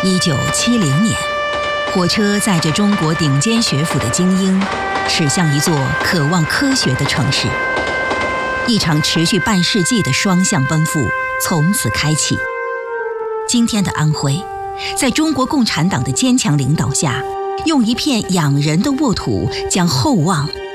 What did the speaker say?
1970年，火车载着中国顶尖学府的精英，驶向一座渴望科学的城市。一场持续半世纪的双向奔赴从此开启。今天的安徽，在中国共产党的坚强领导下，用一片养人的沃土，将厚望